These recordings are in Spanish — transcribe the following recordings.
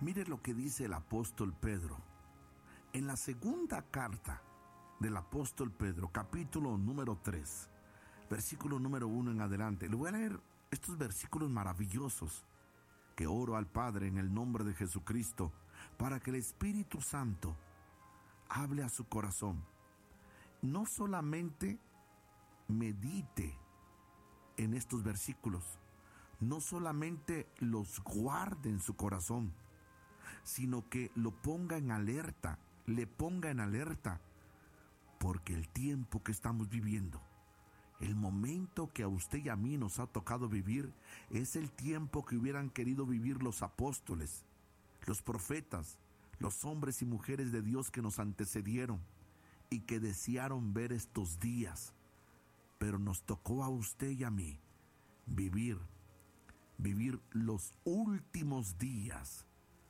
Mire lo que dice el apóstol Pedro. En la segunda carta del apóstol Pedro, capítulo número 3, versículo número 1 en adelante. Le voy a leer estos versículos maravillosos que oro al Padre en el nombre de Jesucristo para que el Espíritu Santo hable a su corazón. No solamente medite en estos versículos, no solamente los guarde en su corazón, sino que lo ponga en alerta, le ponga en alerta, porque el tiempo que estamos viviendo, el momento que a usted y a mí nos ha tocado vivir, es el tiempo que hubieran querido vivir los apóstoles, los profetas, los hombres y mujeres de Dios que nos antecedieron y que desearon ver estos días. Pero nos tocó a usted y a mí vivir los últimos días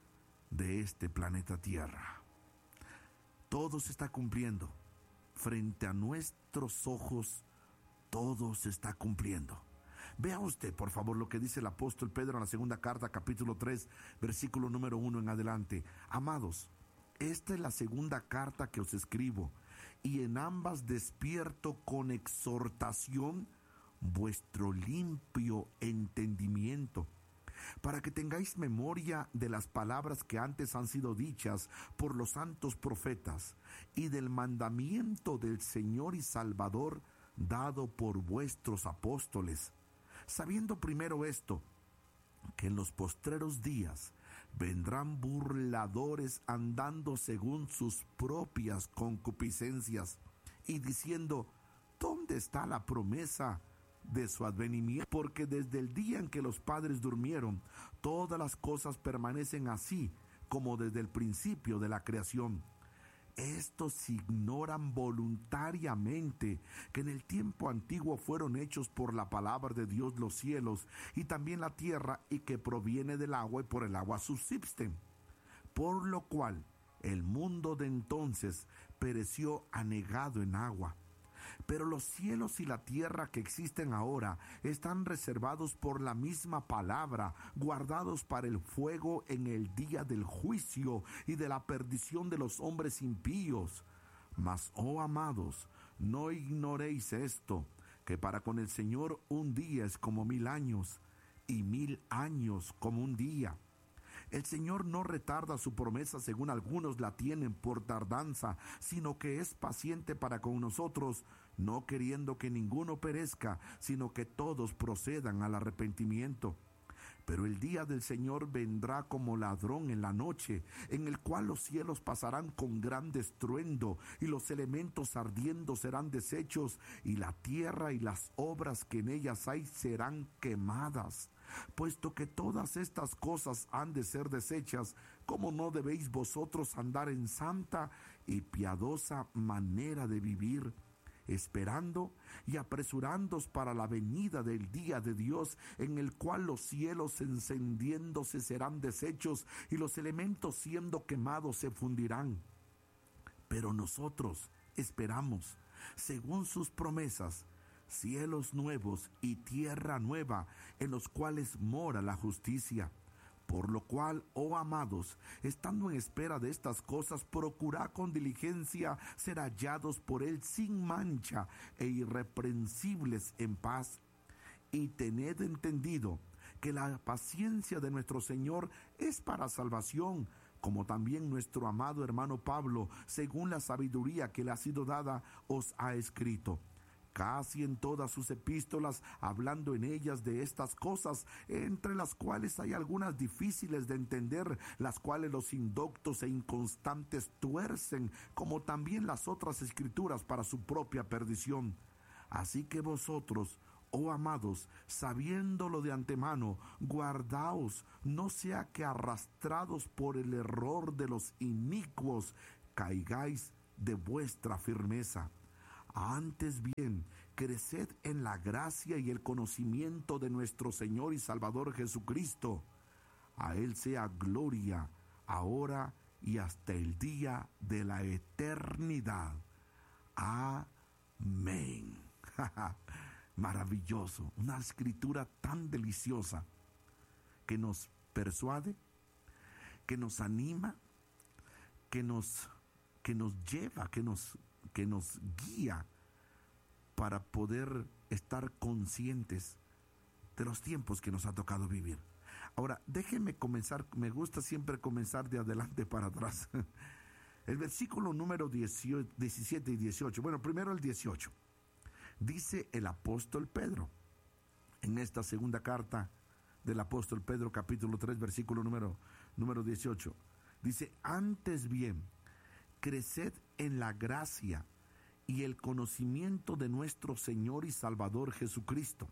de este planeta Tierra. Todo se está cumpliendo. Frente a nuestros ojos, todo se está cumpliendo. Vea usted, por favor, lo que dice el apóstol Pedro en la segunda carta, capítulo 3, versículo número 1 en adelante. Amados, esta es la segunda carta que os escribo, y en ambas despierto con exhortación vuestro limpio entendimiento, para que tengáis memoria de las palabras que antes han sido dichas por los santos profetas, y del mandamiento del Señor y Salvador dado por vuestros apóstoles, sabiendo primero esto, que en los postreros días vendrán burladores andando según sus propias concupiscencias, y diciendo: ¿dónde está la promesa de su advenimiento? Porque desde el día en que los padres durmieron, todas las cosas permanecen así como desde el principio de la creación. Estos ignoran voluntariamente que en el tiempo antiguo fueron hechos por la palabra de Dios los cielos y también la tierra, y que proviene del agua y por el agua subsisten. Por lo cual el mundo de entonces pereció anegado en agua. Pero los cielos y la tierra que existen ahora están reservados por la misma palabra, guardados para el fuego en el día del juicio y de la perdición de los hombres impíos. Mas, oh amados, no ignoréis esto, que para con el Señor un día es como 1000 años, y 1000 años como un día. El Señor no retarda su promesa, según algunos la tienen por tardanza, sino que es paciente para con nosotros, no queriendo que ninguno perezca, sino que todos procedan al arrepentimiento. Pero el día del Señor vendrá como ladrón en la noche, en el cual los cielos pasarán con gran estruendo, y los elementos ardiendo serán deshechos, y la tierra y las obras que en ellas hay serán quemadas. Puesto que todas estas cosas han de ser deshechas, ¿cómo no debéis vosotros andar en santa y piadosa manera de vivir, esperando y apresurándoos para la venida del día de Dios, en el cual los cielos encendiéndose serán deshechos y los elementos siendo quemados se fundirán? Pero nosotros esperamos, según sus promesas, cielos nuevos y tierra nueva, en los cuales mora la justicia. Por lo cual, oh amados, estando en espera de estas cosas, procurad con diligencia ser hallados por Él sin mancha e irreprensibles en paz. Y tened entendido que la paciencia de nuestro Señor es para salvación, como también nuestro amado hermano Pablo, según la sabiduría que le ha sido dada, os ha escrito. Casi en todas sus epístolas, hablando en ellas de estas cosas, entre las cuales hay algunas difíciles de entender, las cuales los indoctos e inconstantes tuercen, como también las otras escrituras para su propia perdición. Así que vosotros, oh amados, sabiéndolo de antemano, guardaos, no sea que arrastrados por el error de los inicuos, caigáis de vuestra firmeza. Antes bien, creced en la gracia y el conocimiento de nuestro Señor y Salvador Jesucristo. A Él sea gloria, ahora y hasta el día de la eternidad. Amén. Maravilloso, una escritura tan deliciosa que nos persuade que nos anima, que nos lleva, que nos guía para poder estar conscientes de los tiempos que nos ha tocado vivir. Ahora, déjenme comenzar, me gusta siempre comenzar de adelante para atrás. El versículo número 17 y 18, bueno, primero el 18. Dice el apóstol Pedro, en esta segunda carta del apóstol Pedro, capítulo 3, versículo número 18. Dice, antes bien, creced en la gracia y el conocimiento de nuestro Señor y Salvador Jesucristo.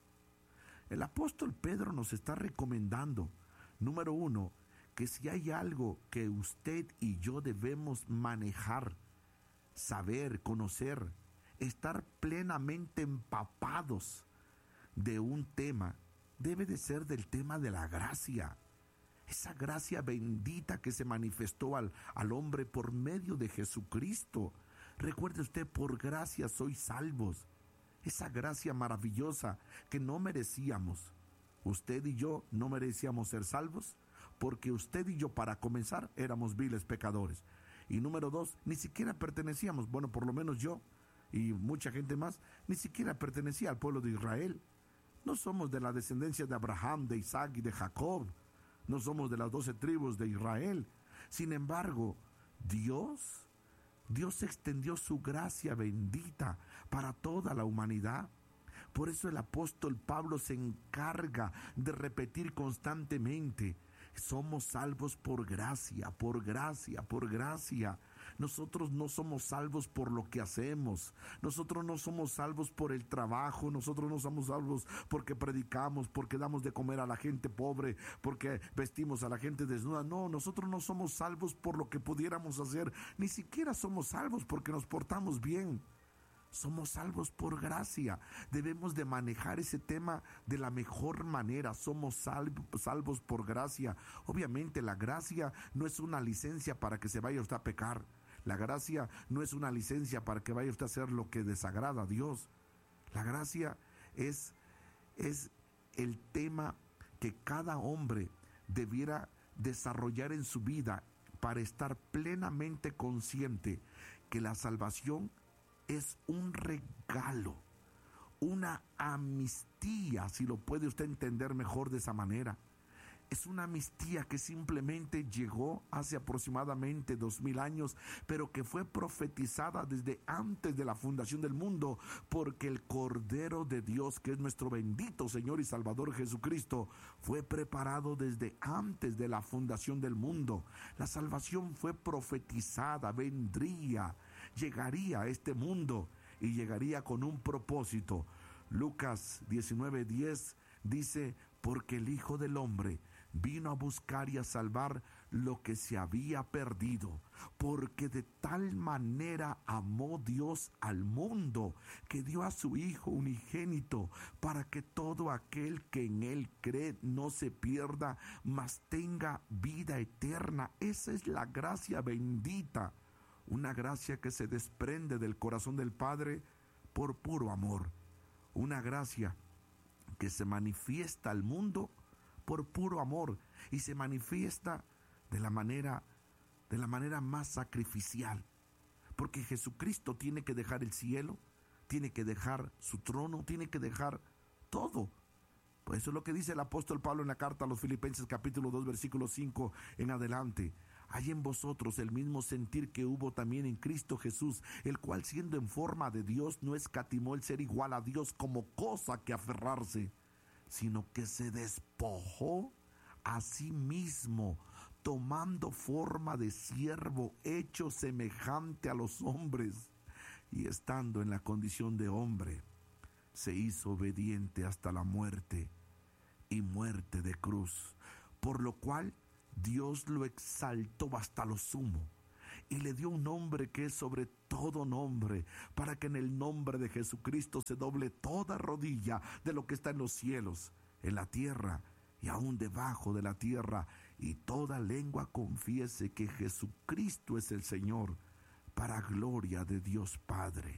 El apóstol Pedro nos está recomendando, número uno, que si hay algo que usted y yo debemos manejar, saber, conocer, estar plenamente empapados de un tema, debe de ser del tema de la gracia. Esa gracia bendita que se manifestó al hombre por medio de Jesucristo. Recuerde usted, por gracia sois salvos. Esa gracia maravillosa que no merecíamos. Usted y yo no merecíamos ser salvos, porque usted y yo, para comenzar, éramos viles pecadores. Y número dos, ni siquiera pertenecíamos, bueno, por lo menos yo y mucha gente más, ni siquiera pertenecía al pueblo de Israel. No somos de la descendencia de Abraham, de Isaac y de Jacob. No somos de las 12 tribus de Israel. Sin embargo, Dios extendió su gracia bendita para toda la humanidad. Por eso el apóstol Pablo se encarga de repetir constantemente: somos salvos por gracia, por gracia, por gracia. Nosotros no somos salvos por lo que hacemos. Nosotros no somos salvos por el trabajo. Nosotros no somos salvos porque predicamos, porque damos de comer a la gente pobre, porque vestimos a la gente desnuda. No, nosotros no somos salvos por lo que pudiéramos hacer. Ni siquiera somos salvos porque nos portamos bien. Somos salvos por gracia. Debemos de manejar ese tema de la mejor manera. Somos salvos por gracia. Obviamente la gracia no es una licencia para que se vaya usted a pecar. La gracia no es una licencia para que vaya usted a hacer lo que desagrada a Dios. La gracia es el tema que cada hombre debiera desarrollar en su vida para estar plenamente consciente que la salvación es un regalo, una amnistía, si lo puede usted entender mejor de esa manera. Es una amnistía que simplemente llegó hace aproximadamente 2000 años, pero que fue profetizada desde antes de la fundación del mundo, porque el Cordero de Dios, que es nuestro bendito Señor y Salvador Jesucristo, fue preparado desde antes de la fundación del mundo. La salvación fue profetizada, vendría, llegaría a este mundo y llegaría con un propósito. Lucas 19:10 dice: porque el Hijo del Hombre vino a buscar y a salvar lo que se había perdido, porque de tal manera amó Dios al mundo, que dio a su Hijo unigénito, para que todo aquel que en Él cree no se pierda, mas tenga vida eterna. Esa es la gracia bendita, una gracia que se desprende del corazón del Padre por puro amor, una gracia que se manifiesta al mundo por puro amor y se manifiesta de la manera más sacrificial, porque Jesucristo tiene que dejar el cielo, tiene que dejar su trono, tiene que dejar todo. Pues eso es lo que dice el apóstol Pablo en la carta a los Filipenses capítulo 2 versículo 5 en adelante. Hay en vosotros el mismo sentir que hubo también en Cristo Jesús, el cual, siendo en forma de Dios, no escatimó el ser igual a Dios como cosa que aferrarse, sino que se despojó a sí mismo, tomando forma de siervo, hecho semejante a los hombres, y estando en la condición de hombre, se hizo obediente hasta la muerte, y muerte de cruz, por lo cual Dios lo exaltó hasta lo sumo y le dio un nombre que es sobre todo nombre, para que en el nombre de Jesucristo se doble toda rodilla de lo que está en los cielos, en la tierra y aún debajo de la tierra, y toda lengua confiese que Jesucristo es el Señor, para gloria de Dios Padre.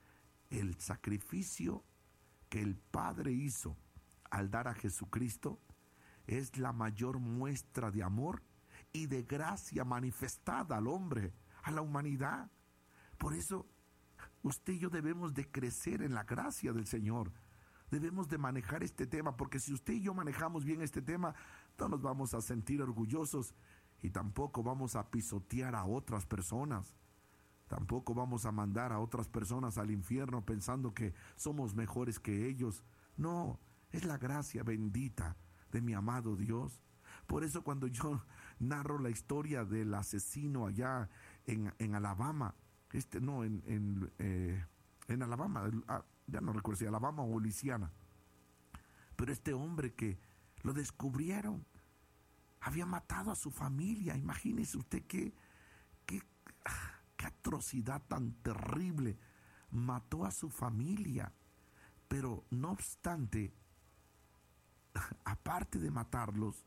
El sacrificio que el Padre hizo al dar a Jesucristo es la mayor muestra de amor y de gracia manifestada al hombre, a la humanidad. Por eso usted y yo debemos de crecer en la gracia del Señor. Debemos de manejar este tema, porque si usted y yo manejamos bien este tema, no nos vamos a sentir orgullosos y tampoco vamos a pisotear a otras personas. Tampoco vamos a mandar a otras personas al infierno pensando que somos mejores que ellos. No, es la gracia bendita de mi amado Dios. Por eso cuando yo narro la historia del asesino allá en Alabama, en Alabama, ya no recuerdo si Alabama o Luisiana, pero este hombre que lo descubrieron, había matado a su familia. Imagínese usted qué atrocidad tan terrible. Mató a su familia, pero no obstante, aparte de matarlos,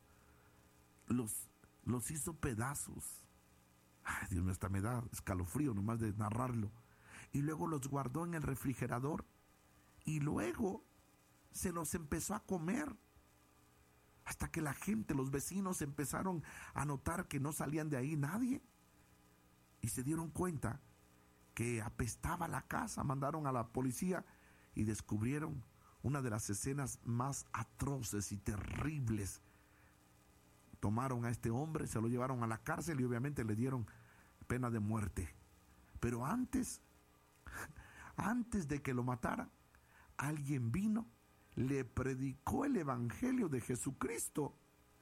los hizo pedazos. Ay, Dios mío, hasta me da escalofrío nomás de narrarlo. Y luego los guardó en el refrigerador y luego se los empezó a comer. Hasta que la gente, los vecinos, empezaron a notar que no salían de ahí nadie. Y se dieron cuenta que apestaba la casa. Mandaron a la policía y descubrieron una de las escenas más atroces y terribles. Tomaron a este hombre, se lo llevaron a la cárcel y obviamente le dieron pena de muerte. Pero antes de que lo mataran, alguien vino, le predicó el evangelio de Jesucristo.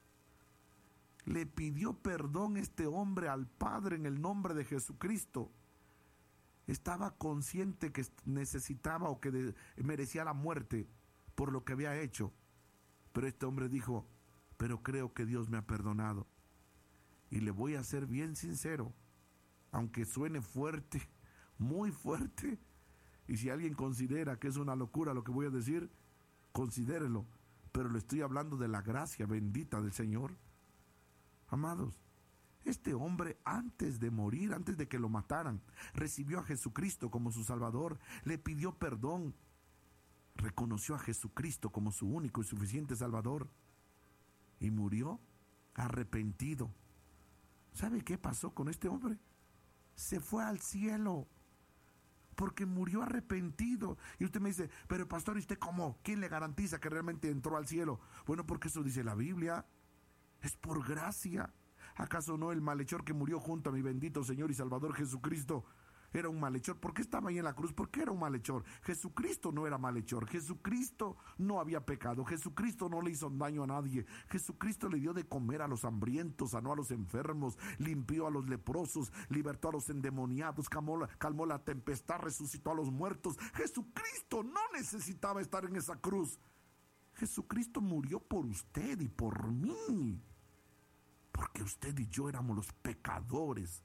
Le pidió perdón este hombre al Padre en el nombre de Jesucristo. Estaba consciente que necesitaba o que merecía la muerte por lo que había hecho. Pero este hombre dijo: pero creo que Dios me ha perdonado. Y le voy a ser bien sincero, aunque suene fuerte, muy fuerte, y si alguien considera que es una locura lo que voy a decir, considérelo, pero le estoy hablando de la gracia bendita del Señor. Amados, este hombre antes de morir, antes de que lo mataran, recibió a Jesucristo como su Salvador, le pidió perdón, reconoció a Jesucristo como su único y suficiente Salvador y murió arrepentido. ¿Sabe qué pasó con este hombre? Se fue al cielo porque murió arrepentido. Y usted me dice: pero pastor, ¿y usted cómo? ¿Quién le garantiza que realmente entró al cielo? Bueno, porque eso dice la Biblia. Es por gracia. ¿Acaso no el malhechor que murió junto a mi bendito Señor y Salvador Jesucristo era un malhechor? ¿Por qué estaba ahí en la cruz? ¿Por qué era un malhechor? Jesucristo no era malhechor. Jesucristo no había pecado. Jesucristo no le hizo daño a nadie. Jesucristo le dio de comer a los hambrientos, sanó a los enfermos, limpió a los leprosos, libertó a los endemoniados, calmó la tempestad, resucitó a los muertos. Jesucristo no necesitaba estar en esa cruz. Jesucristo murió por usted y por mí, porque usted y yo éramos los pecadores.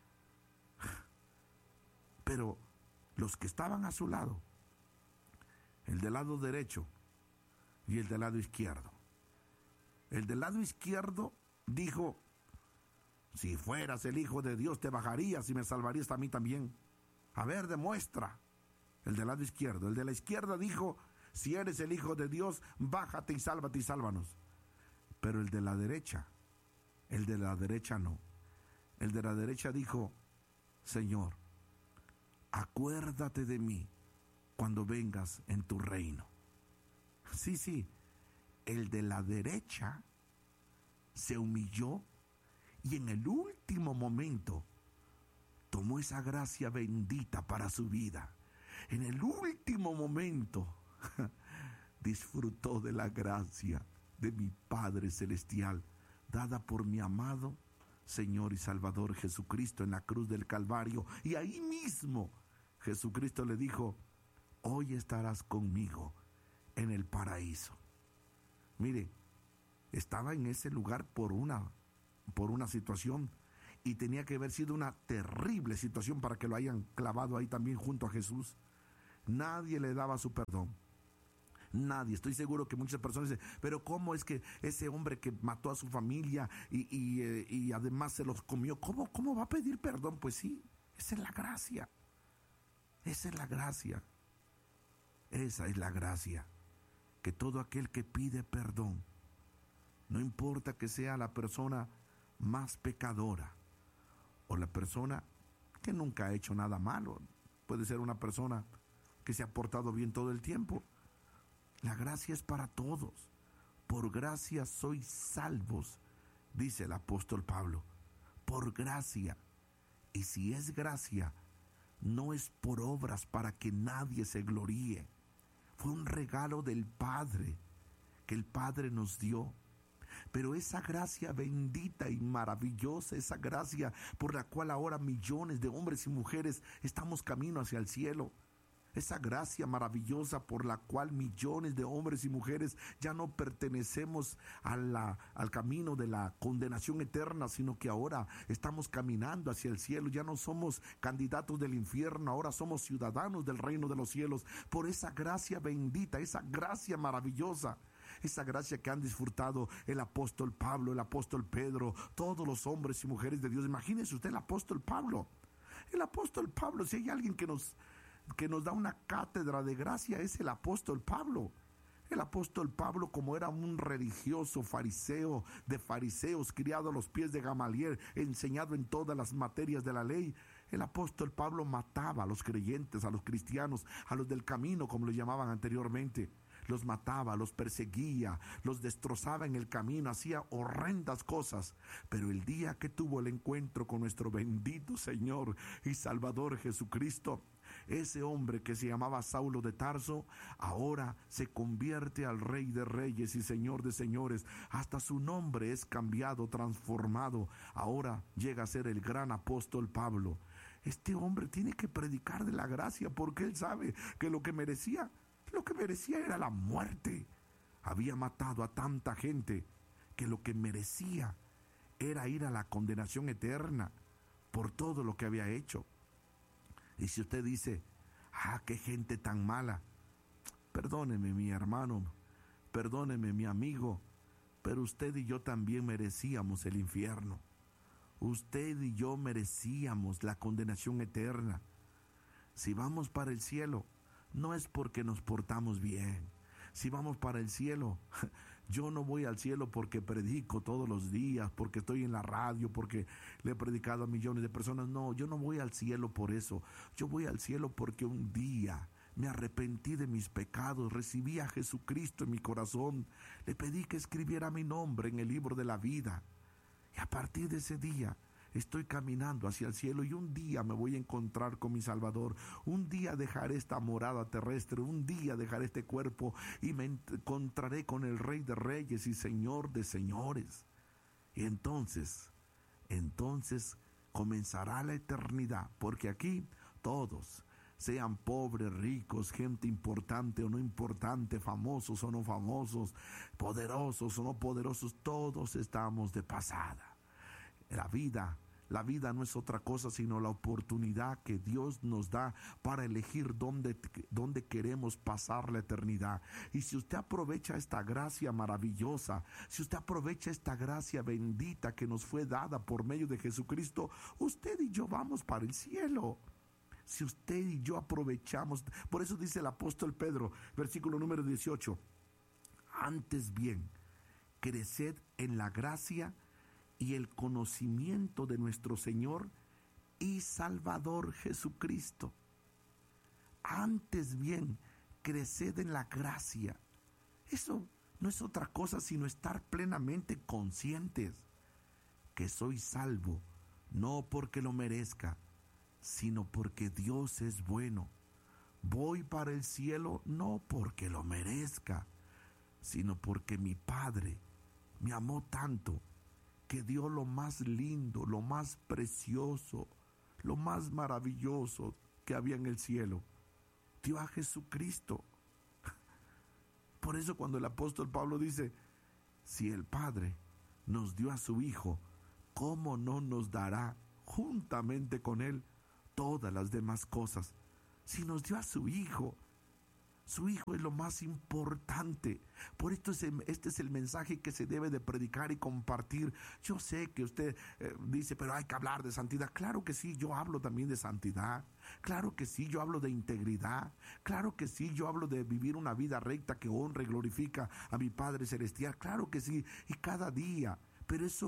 Pero los que estaban a su lado, el del lado derecho y el del lado izquierdo, el del lado izquierdo dijo: si fueras el Hijo de Dios te bajarías y me salvarías a mí también. A ver, demuestra. El del lado izquierdo. El de la izquierda dijo: si eres el Hijo de Dios, bájate y sálvate y sálvanos. Pero el de la derecha no. El de la derecha dijo: Señor, acuérdate de mí cuando vengas en tu reino. Sí, el de la derecha se humilló y en el último momento tomó esa gracia bendita para su vida. En el último momento disfrutó de la gracia de mi Padre Celestial, dada por mi amado Señor y Salvador Jesucristo en la cruz del Calvario. Y ahí mismo Jesucristo le dijo: hoy estarás conmigo en el paraíso. Mire, estaba en ese lugar por una situación, y tenía que haber sido una terrible situación para que lo hayan clavado ahí también junto a Jesús. Nadie le daba su perdón. Nadie. Estoy seguro que muchas personas dicen: pero ¿cómo es que ese hombre que mató a su familia y además se los comió, ¿cómo va a pedir perdón? Pues sí, esa es la gracia. Esa es la gracia. Esa es la gracia. Que todo aquel que pide perdón, no importa que sea la persona más pecadora, o la persona que nunca ha hecho nada malo. Puede ser una persona que se ha portado bien todo el tiempo. La gracia es para todos. Por gracia sois salvos, dice el apóstol Pablo. Por gracia. Y si es gracia, no es por obras para que nadie se gloríe. Fue un regalo del Padre que el Padre nos dio. Pero esa gracia bendita y maravillosa, esa gracia por la cual ahora millones de hombres y mujeres estamos camino hacia el cielo, esa gracia maravillosa por la cual millones de hombres y mujeres ya no pertenecemos al camino de la condenación eterna, sino que ahora estamos caminando hacia el cielo. Ya no somos candidatos del infierno, ahora somos ciudadanos del reino de los cielos. Por esa gracia bendita, esa gracia maravillosa, esa gracia que han disfrutado el apóstol Pablo, el apóstol Pedro, todos los hombres y mujeres de Dios. Imagínese usted el apóstol Pablo. El apóstol Pablo, si hay alguien que nos da una cátedra de gracia, es el apóstol Pablo. El apóstol Pablo, como era un religioso fariseo de fariseos, criado a los pies de Gamaliel, enseñado en todas las materias de la ley, el apóstol Pablo mataba a los creyentes, a los cristianos, a los del camino, como los llamaban anteriormente. Los mataba, los perseguía, los destrozaba en el camino, hacía horrendas cosas. Pero el día que tuvo el encuentro con nuestro bendito Señor y Salvador Jesucristo, ese hombre que se llamaba Saulo de Tarso, ahora se convierte al Rey de Reyes y Señor de Señores. Hasta su nombre es cambiado, transformado. Ahora llega a ser el gran apóstol Pablo. Este hombre tiene que predicar de la gracia, porque él sabe que lo que merecía era la muerte. Había matado a tanta gente que lo que merecía era ir a la condenación eterna por todo lo que había hecho. Y si usted dice, qué gente tan mala, perdóneme mi hermano, perdóneme mi amigo, pero usted y yo también merecíamos el infierno. Usted y yo merecíamos la condenación eterna. Si vamos para el cielo, no es porque nos portamos bien. Si vamos para el cielo, yo no voy al cielo porque predico todos los días, porque estoy en la radio, porque le he predicado a millones de personas. No, yo no voy al cielo por eso. Yo voy al cielo porque un día me arrepentí de mis pecados, recibí a Jesucristo en mi corazón, le pedí que escribiera mi nombre en el libro de la vida. Y a partir de ese día estoy caminando hacia el cielo, y un día me voy a encontrar con mi Salvador. Un día dejaré esta morada terrestre, un día dejaré este cuerpo y me encontraré con el Rey de Reyes y Señor de Señores. Y entonces comenzará la eternidad, porque aquí todos, sean pobres, ricos, gente importante o no importante, famosos o no famosos, poderosos o no poderosos, todos estamos de pasada. La vida no es otra cosa sino la oportunidad que Dios nos da para elegir dónde queremos pasar la eternidad. Y si usted aprovecha esta gracia maravillosa, si usted aprovecha esta gracia bendita que nos fue dada por medio de Jesucristo, usted y yo vamos para el cielo. Si usted y yo aprovechamos, por eso dice el apóstol Pedro, versículo número 18, antes bien, creced en la gracia y el conocimiento de nuestro Señor y Salvador Jesucristo. Antes bien, creced en la gracia. Eso no es otra cosa sino estar plenamente conscientes que soy salvo, no porque lo merezca, sino porque Dios es bueno. Voy para el cielo no porque lo merezca, sino porque mi Padre me amó tanto que dio lo más lindo, lo más precioso, lo más maravilloso que había en el cielo. Dio a Jesucristo. Por eso cuando el apóstol Pablo dice, si el Padre nos dio a su Hijo, ¿cómo no nos dará juntamente con Él todas las demás cosas? Si nos dio a su Hijo es lo más importante. Por esto este es el mensaje que se debe de predicar y compartir. Yo sé que usted dice, pero hay que hablar de santidad. Claro que sí, yo hablo también de santidad. Claro que sí, yo hablo de integridad. Claro que sí, yo hablo de vivir una vida recta que honra y glorifica a mi Padre Celestial. Claro que sí, y cada día. Pero eso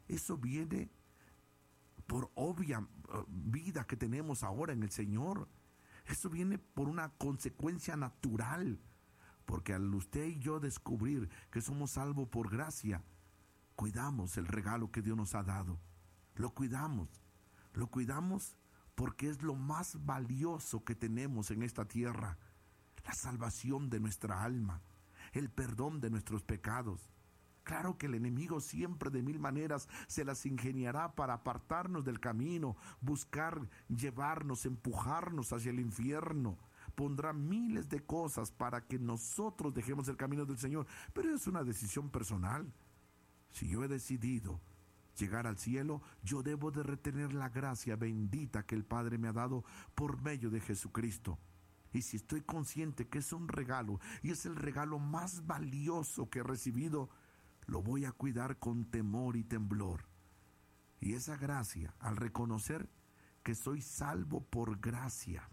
Eso viene por obvia vida que tenemos ahora en el Señor. Eso viene por una consecuencia natural, porque al usted y yo descubrir que somos salvos por gracia, cuidamos el regalo que Dios nos ha dado. Lo cuidamos porque es lo más valioso que tenemos en esta tierra. La salvación de nuestra alma, el perdón de nuestros pecados. Claro que el enemigo siempre de mil maneras se las ingeniará para apartarnos del camino, buscar llevarnos, empujarnos hacia el infierno. Pondrá miles de cosas para que nosotros dejemos el camino del Señor, pero es una decisión personal. Si yo he decidido llegar al cielo, yo debo de retener la gracia bendita que el Padre me ha dado por medio de Jesucristo. Y si estoy consciente que es un regalo y es el regalo más valioso que he recibido, lo voy a cuidar con temor y temblor. Y esa gracia, al reconocer que soy salvo por gracia,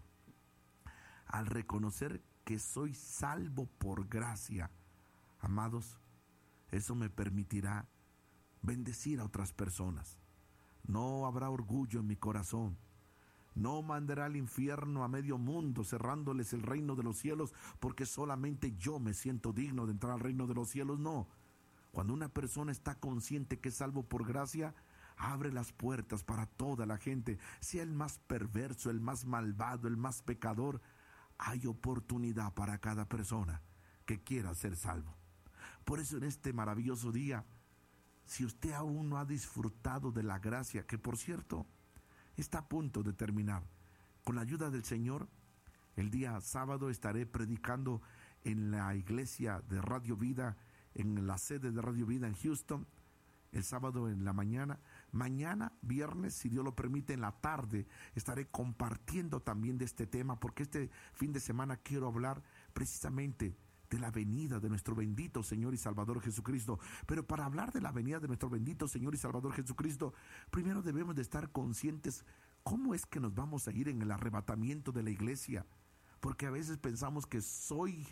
amados, eso me permitirá bendecir a otras personas. No habrá orgullo en mi corazón. No mandará al infierno a medio mundo cerrándoles el reino de los cielos porque solamente yo me siento digno de entrar al reino de los cielos. No. Cuando una persona está consciente que es salvo por gracia, abre las puertas para toda la gente, sea el más perverso, el más malvado, el más pecador. Hay oportunidad para cada persona que quiera ser salvo. Por eso en este maravilloso día, si usted aún no ha disfrutado de la gracia, que por cierto está a punto de terminar, con la ayuda del Señor, el día sábado estaré predicando en la iglesia de Radio Vida, en la sede de Radio Vida en Houston, el sábado en la mañana. Mañana, viernes, si Dios lo permite, en la tarde, estaré compartiendo también de este tema, porque este fin de semana quiero hablar precisamente de la venida de nuestro bendito Señor y Salvador Jesucristo. Pero para hablar de la venida de nuestro bendito Señor y Salvador Jesucristo, primero debemos de estar conscientes cómo es que nos vamos a ir en el arrebatamiento de la iglesia, porque a veces pensamos que soy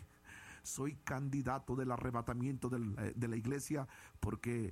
candidato del arrebatamiento de la iglesia porque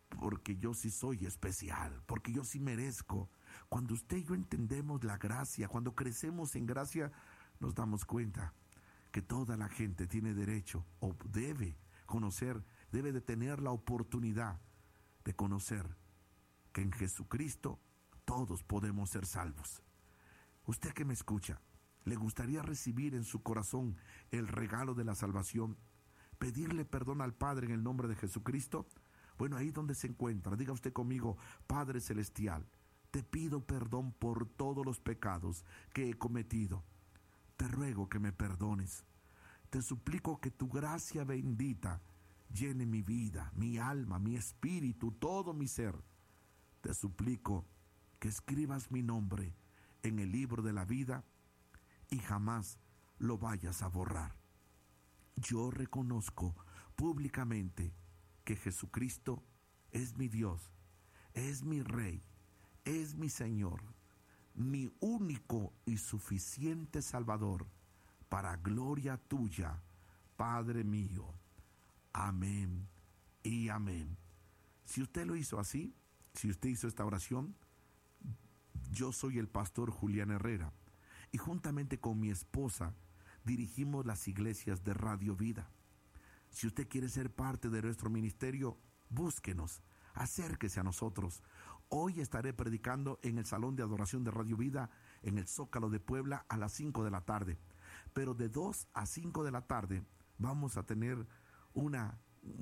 yo sí soy especial, porque yo sí merezco. Cuando usted y yo entendemos la gracia, cuando crecemos en gracia, nos damos cuenta que toda la gente tiene derecho o debe conocer, debe de tener la oportunidad de conocer que en Jesucristo todos podemos ser salvos. Usted que me escucha, ¿le gustaría recibir en su corazón el regalo de la salvación? ¿Pedirle perdón al Padre en el nombre de Jesucristo? Bueno, ahí donde se encuentra, diga usted conmigo: Padre Celestial, te pido perdón por todos los pecados que he cometido. Te ruego que me perdones. Te suplico que tu gracia bendita llene mi vida, mi alma, mi espíritu, todo mi ser. Te suplico que escribas mi nombre en el libro de la vida y jamás lo vayas a borrar. Yo reconozco públicamente que Jesucristo es mi Dios, es mi Rey, es mi Señor, mi único y suficiente Salvador, para gloria tuya, Padre mío. Amén y amén. Si usted lo hizo así, si usted hizo esta oración, yo soy el pastor Julián Herrera y juntamente con mi esposa dirigimos las iglesias de Radio Vida. Si usted quiere ser parte de nuestro ministerio, búsquenos, acérquese a nosotros. Hoy estaré predicando en el Salón de Adoración de Radio Vida en el Zócalo de Puebla a las 5 de la tarde. Pero de 2 a 5 de la tarde vamos a tener una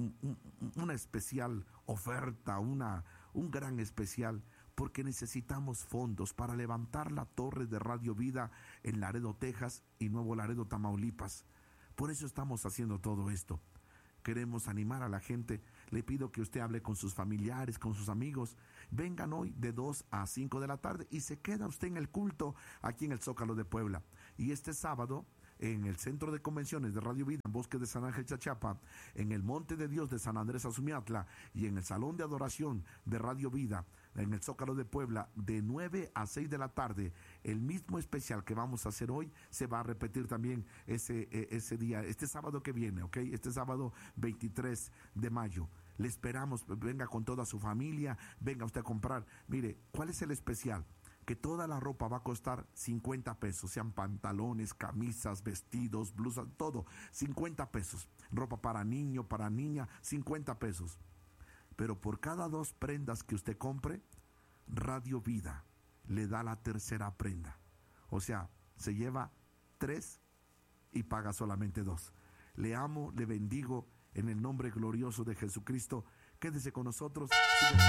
especial oferta, un gran especial, porque necesitamos fondos para levantar la torre de Radio Vida en Laredo, Texas y Nuevo Laredo, Tamaulipas. Por eso estamos haciendo todo esto. Queremos animar a la gente. Le pido que usted hable con sus familiares, con sus amigos. Vengan hoy de 2 a 5 de la tarde y se queda usted en el culto aquí en el Zócalo de Puebla. Y este sábado, en el Centro de Convenciones de Radio Vida, en Bosque de San Ángel, Chachapa, en el Monte de Dios de San Andrés Azumiatla y en el Salón de Adoración de Radio Vida, en el Zócalo de Puebla, de 9 a 6 de la tarde, el mismo especial que vamos a hacer hoy se va a repetir también ese día, este sábado que viene, ¿ok? Este sábado 23 de mayo. Le esperamos, venga con toda su familia, venga usted a comprar. Mire, ¿cuál es el especial? Que toda la ropa va a costar 50 pesos, sean pantalones, camisas, vestidos, blusas, todo, 50 pesos. Ropa para niño, para niña, 50 pesos. Pero por cada 2 prendas que usted compre, Radio Vida le da la tercera prenda. O sea, se lleva 3 y paga solamente 2. Le amo, le bendigo en el nombre glorioso de Jesucristo. Quédese con nosotros.